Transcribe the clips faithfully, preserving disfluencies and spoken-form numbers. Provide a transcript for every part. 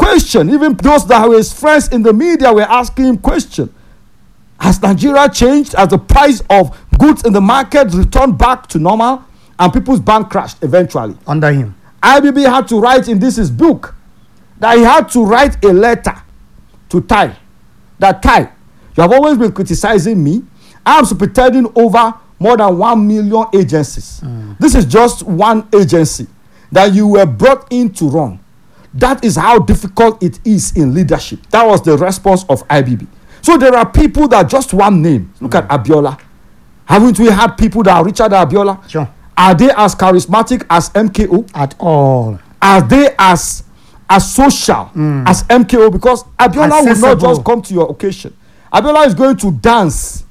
question. Even those that were his friends in the media were asking him question. Has Nigeria changed? Has the price of goods in the market returned back to normal? And people's bank crashed eventually. Under him. I B B had to write in this his book that he had to write a letter to Tai. That Tai, you have always been criticizing me. I am superintending over more than one million agencies. Mm. This is just one agency that you were brought in to run. That is how difficult it is in leadership. That was the response of I B B. So there are people that just one name. Look mm. at Abiola. Haven't we had people that are Richard Abiola? Sure. Are they as charismatic as M K O? At all. Are they as as social mm. as M K O? Because Abiola will not just come to your occasion. Abiola is going to dance.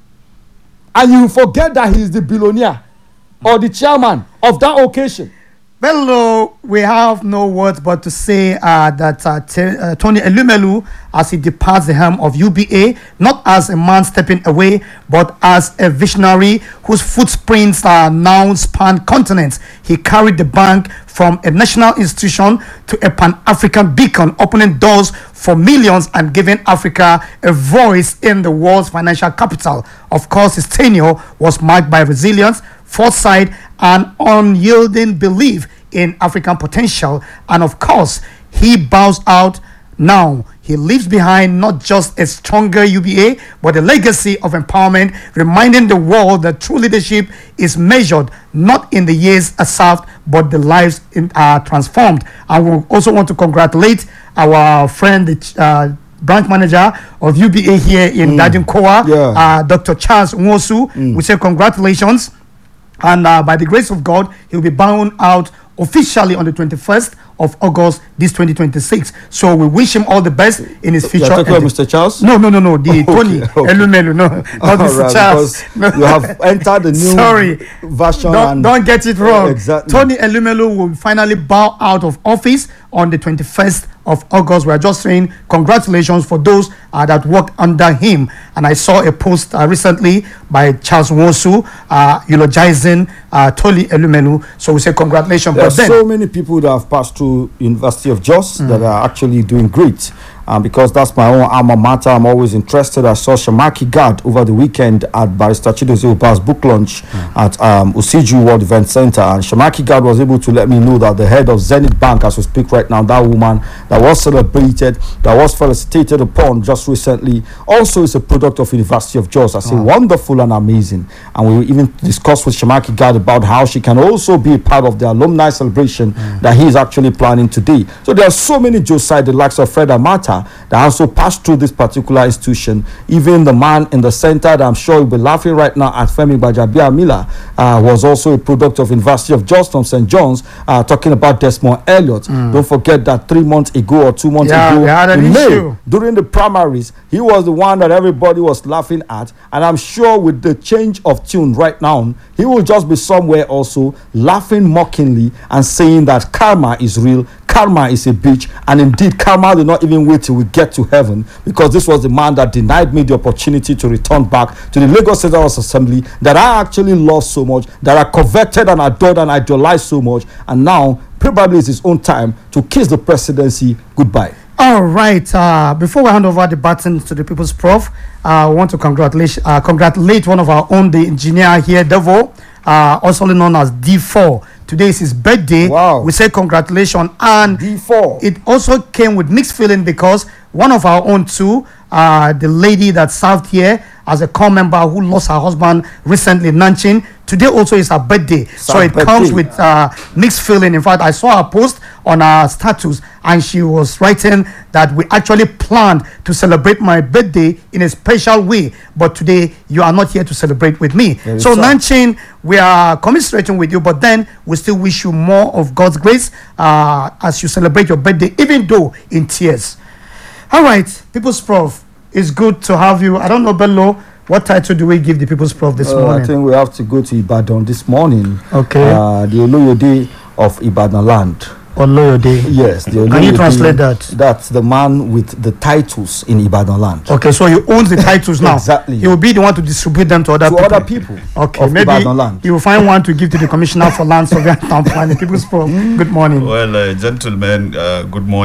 And you forget that he is the billionaire or the chairman of that occasion. Bello, we have no words but to say uh, that uh, t- uh, Tony Elumelu, as he departs the helm of U B A, not as a man stepping away, but as a visionary whose footprints uh, now span continents. He carried the bank from a national institution to a pan-African beacon, opening doors for millions and giving Africa a voice in the world's financial capital. Of course, his tenure was marked by resilience, foresight, and unyielding belief in African potential. And of course, he bows out now. He leaves behind not just a stronger U B A, but a legacy of empowerment, reminding the world that true leadership is measured not in the years served, but the lives in, are transformed. I will also want to congratulate our friend, the uh, branch manager of U B A here in mm. Dajinkowa, yeah. uh, Doctor Charles Nwosu. Mm. We say congratulations. And uh, by the grace of God, he'll be bound out officially on the twenty-first of August this twenty twenty-six. So we wish him all the best in his future. You're talking about Mister Charles? No, no, no, no. The okay, Tony okay. Elumelu, no, not Mister Right, Charles. No. You have entered the new Sorry. version. Don't, and don't get it wrong. Uh, exactly. Tony Elumelu will finally bow out of office on the twenty-first of August. We are just saying congratulations for those uh, that worked under him. And I saw a post uh, recently by Charles Nwosu uh, eulogizing uh, Tony Elumelu. So we say congratulations. There but are then, so many people that have passed through University of Jos mm. that are actually doing great. Um, because that's my own alma mater, I'm always interested. I saw Shamaki Gad over the weekend at Barrister Chidozie Ubah's book launch mm. at um, Usiju World Event Center, and Shamaki Gad was able to let me know that the head of Zenith Bank, as we speak right now, that woman that was celebrated, that was felicitated upon just recently, also is a product of University of Jos. I say wow. Wonderful and amazing. And we even discussed with Shamaki Gad about how she can also be a part of the alumni celebration mm. that he is actually planning today. So there are so many Josiah, the likes of Fred Amata, that also passed through this particular institution. Even the man in the center that I'm sure you'll be laughing right now at, Femi Gbajabiamila, uh, was also a product of University of Jos from Saint John's, uh, talking about Desmond Elliott. Mm. Don't forget that three months ago or two months yeah, ago in issue. May, during the primaries, he was the one that everybody was laughing at. And I'm sure with the change of tune right now, he will just be somewhere also laughing mockingly and saying that karma is real, karma is a bitch, and indeed karma did not even wait till we get to heaven, because this was the man that denied me the opportunity to return back to the Lagos State House Assembly that I actually love so much, that I coveted and adored and idolized so much, and now probably it's his own time to kiss the presidency goodbye. All right. Uh, before we hand over the baton to the People's Prof, uh, I want to congratulate uh, congratulate one of our own, the engineer here, Devo, uh, also known as D four. Today is his birthday. Wow. We say congratulations. And D four. It also came with mixed feeling because one of our own too, uh, the lady that served here as a core member who lost her husband recently, Nanchin, today also is her birthday. Sad so it birthday. Comes with uh, mixed feeling. In fact, I saw her post on her status and she was writing that we actually planned to celebrate my birthday in a special way, but today you are not here to celebrate with me. Very so sad. Nanchin, we are commiserating with you, but then we still wish you more of God's grace uh, as you celebrate your birthday, even though in tears. All right, People's Prof, it's good to have you. I don't know, Bello, what title do we give the People's Prof this uh, morning? I think we have to go to Ibadan this morning. Okay. Uh, the Oloyede of Ibadan land. Oloyede. Yes. The Oloyede, Can you translate that? That's the man with the titles in Ibadan land. Okay, so he owns the titles now. Exactly. He will be the one to distribute them to other to people. other people. Okay, of maybe Ibadan land. you will find one to give to the Commissioner for Land Survey and Town Planning. People's Prof, good morning. Well, uh, gentlemen, uh, good morning.